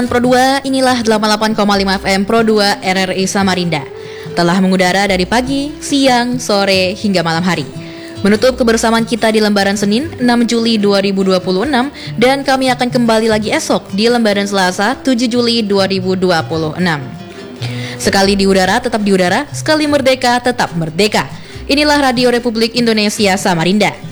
Pro 2, inilah 88,5 FM Pro 2 RRI Samarinda. Telah mengudara dari pagi, siang, sore, hingga malam hari. Menutup kebersamaan kita di lembaran Senin 6 Juli 2026 dan kami akan kembali lagi esok di lembaran Selasa 7 Juli 2026. Sekali di udara tetap di udara, sekali merdeka tetap merdeka. Inilah Radio Republik Indonesia Samarinda.